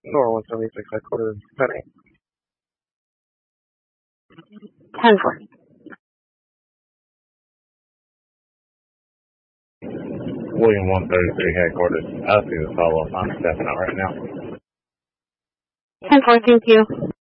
Nor 176 headquarters, Penny. 10-4. William 133 headquarters. I'll see the follow-up. I'm stepping out right now. 10-4, thank you.